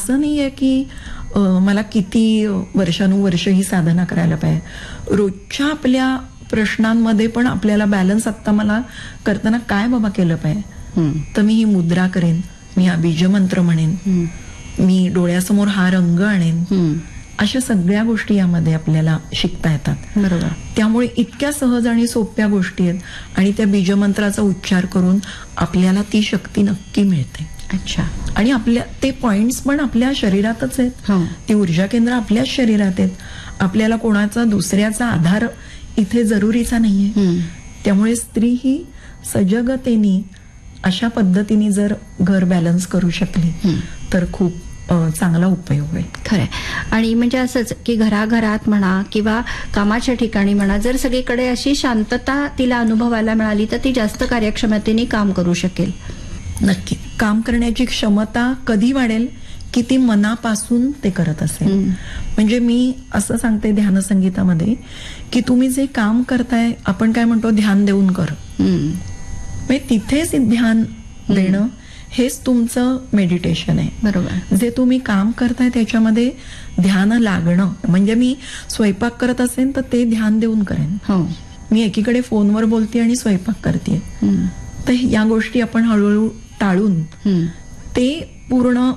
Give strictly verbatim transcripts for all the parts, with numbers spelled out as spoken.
असं नाहीये की मला किती वर्षानुवर्ष ही साधना करायला पाहिजे. रोजच्या आपल्या प्रश्नांमध्ये पण आपल्याला बॅलन्स आता मला करताना काय बाबा केलं पाहिजे, तर मी ही मुद्रा करेन, मी हा बीजमंत्र म्हणेन, मी डोळ्यासमोर हा रंग आणेन, अशा सगळ्या गोष्टी यामध्ये आपल्याला शिकता येतात. बरोबर. त्यामुळे इतक्या सहज आणि सोप्या गोष्टी आहेत आणि त्या बीजमंत्राचा उच्चार करून आपल्याला ती शक्ती नक्की मिळते. अच्छा. आणि आपल्या ते पॉइंट्स पण आपल्या शरीरातच आहेत, ती ऊर्जा केंद्र आपल्याच शरीरात आहेत. आपल्याला कोणाचा दुसऱ्याचा आधार इथे जरुरीचा नाहीये. त्यामुळे स्त्री ही सजगतेने अशा पद्धतीने जर घर बॅलन्स करू शकली तर खूप चांगला उपयोग होईल. खरंय. आणि म्हणजे असंच की घराघरात म्हणा किंवा कामाच्या ठिकाणी म्हणा, जर सगळीकडे अशी शांतता तिला अनुभवायला मिळाली तर ती जास्त कार्यक्षमतेने काम करू शकेल. नक्की. काम करण्याची क्षमता कधी वाढेल की ती मनापासून ते करत असेल. म्हणजे मी असं सांगते ध्यानसंगीतामध्ये की तुम्ही जे काम करताय, आपण काय म्हणतो ध्यान देऊन कर, म्हणजे तिथेच ध्यान देणं हेच तुमचं मेडिटेशन आहे. बरोबर. जे तुम्ही काम करताय त्याच्यामध्ये ध्यान लागणं, म्हणजे मी स्वयंपाक करत असेल तर ते ध्यान देऊन करेन. मी एकीकडे फोनवर बोलते आणि स्वयंपाक करते, तर या गोष्टी आपण हळूहळू टाळून ते पूर्ण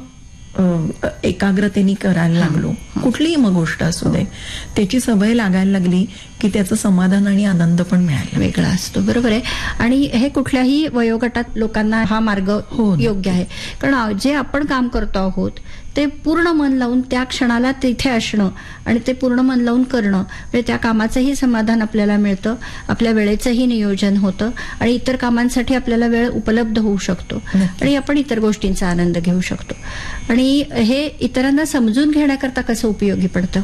एकाग्रतेने करायला लागलो. कुठलीही मग गोष्ट असू दे, त्याची सवय लागायला लागली की त्याचं समाधान आणि आनंद पण मिळायला वेगळा असतो. बरोबर आहे. आणि हे कुठल्याही वयोगटात लोकांना हा मार्ग योग्य आहे. कारण जे आपण काम करतो आहोत ते पूर्ण मन लावून त्या क्षणाला तिथे असणं आणि ते पूर्ण मन लावून करणं, म्हणजे त्या कामाचंही समाधान आपल्याला मिळतं, आपल्या वेळेचंही नियोजन होतं आणि इतर कामांसाठी आपल्याला वेळ उपलब्ध होऊ शकतो आणि आपण इतर गोष्टींचा आनंद घेऊ शकतो. आणि हे इतरांना समजून घेण्याकरता कसं उपयोगी पडतं?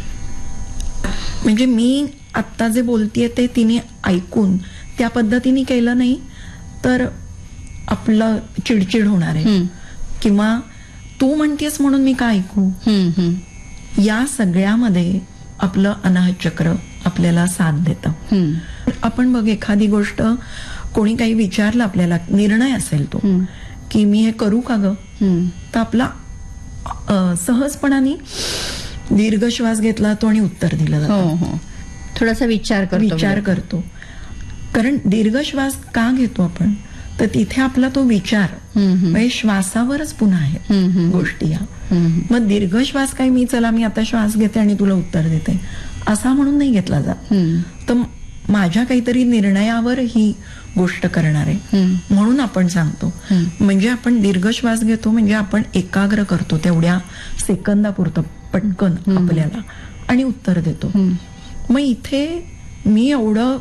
म्हणजे मी आत्ता जे बोलतेय ते तिने ऐकून त्या पद्धतीने केलं नाही तर आपलं चिडचिड होणार आहे, किंवा तू म्हणतेस म्हणून मी का ऐकू. या सगळ्यामध्ये आपलं अनाहत चक्र आपल्याला साथ देतं. आपण बघ, एखादी गोष्ट कोणी काही विचारलं आपल्याला, निर्णय असेल तो की मी हे करू का ग, तर आपला सहजपणाने दीर्घ श्वास घेतला तो आणि उत्तर दिलं जातं. थोडासा विचार करतो विचार करतो कारण दीर्घ श्वास का घेतो आपण, तर तिथे आपला तो विचार म्हणजे श्वासावरच पुन्हा आहे गोष्टी. या मग दीर्घ श्वास काय, मी चला मी आता श्वास घेते आणि तुला उत्तर देते असा म्हणून नाही घेतला जात, तर माझ्या काहीतरी निर्णयावर ही गोष्ट करणार आहे म्हणून आपण सांगतो. म्हणजे आपण दीर्घ श्वास घेतो म्हणजे आपण एकाग्र करतो तेवढ्या सेकंदापुरतं पटकन आपल्याला आणि उत्तर देतो. मग इथे मी एवढं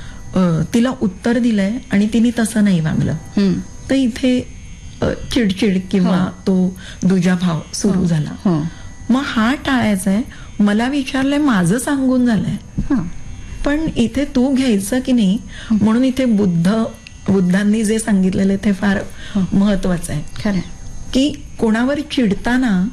तिला उत्तर दिलंय आणि तिने तसं नाही वागलं, तर इथे चिडचिड किंवा तो दुजाभाव सुरू झाला. मग हा टाळायचा आहे. मला विचारलंय, माझं सांगून झालंय, पण इथे तू घ्यायचं की नाही, म्हणून इथे बुद्ध बुद्धांनी जे सांगितलेलं ते फार महत्वाचं आहे. खरं की कोणावर चिडताना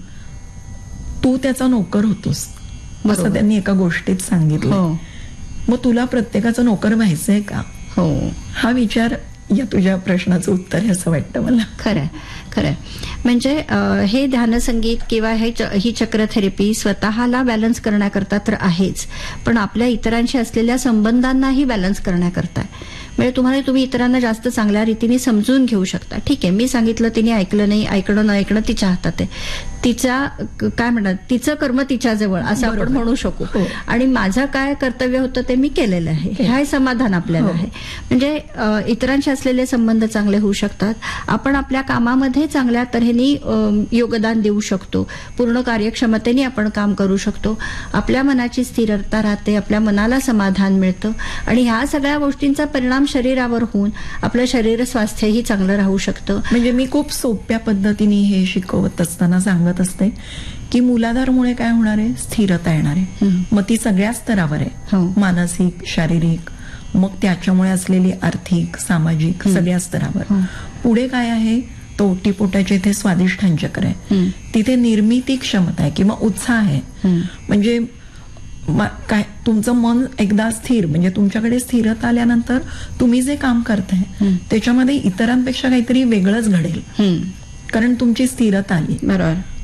तू त्याचा नोकर होतोस असं त्यांनी एका गोष्टीत सांगितलं. मग तुला प्रत्येकाचं नोकर व्हायचंय का, हा विचार या तुझ्या प्रश्नाचं उत्तर आहे असं वाटतं मला. खरंय खरंय. म्हणजे हे ध्यानसंगीत किंवा हे ही चक्र थेरपी स्वतःला बॅलन्स करण्याकरता तर आहेच, पण आपल्या इतरांशी असलेल्या संबंधांनाही बॅलन्स करण्याकरता. म्हणजे तुम्हाला तुम्ही इतरांना जास्त चांगल्या रीतीने समजून घेऊ शकता. ठीक आहे, मी सांगितलं तिने ऐकलं नाही, ऐकणं न ऐकणं तिच्या हातात आहे, तिचा काय म्हणतात तिचं कर्म तिच्या जवळ असं आपण म्हणू शकू. आणि माझं काय कर्तव्य होतं ते मी केलेलं आहे, हे समाधान आपल्याला आहे. म्हणजे इतरांशी असलेले संबंध चांगले होऊ शकतात, आपण आपल्या कामामध्ये चांगल्या तऱ्हेने योगदान देऊ शकतो, पूर्ण कार्यक्षमतेने आपण काम करू शकतो, आपल्या मनाची स्थिरता राहते, आपल्या मनाला समाधान मिळतं आणि ह्या सगळ्या गोष्टींचा परिणाम शरीरावर होऊन आपलं शरीर स्वास्थ्यही चांगलं राहू शकतं. म्हणजे मी खूप सोप्या पद्धतीने हे शिकवत असताना सांगत असते की मूलाधारमुळे काय होणार आहे, स्थिरता येणार आहे. मग ती सगळ्या स्तरावर आहे, मानसिक, शारीरिक, मग त्याच्यामुळे असलेली आर्थिक, सामाजिक, सगळ्या स्तरावर. पुढे काय आहे, तो ओटीपोटाचे इथे स्वादिष्ठान चक्र आहे, तिथे निर्मिती क्षमता आहे किंवा उत्साह आहे. म्हणजे काय तुमचं मन एकदा स्थिर, म्हणजे तुमच्याकडे स्थिरता आल्यानंतर तुम्ही जे काम करताय त्याच्यामध्ये इतरांपेक्षा काहीतरी वेगळंच घडेल, कारण तुमची स्थिरता आली. बरोबर.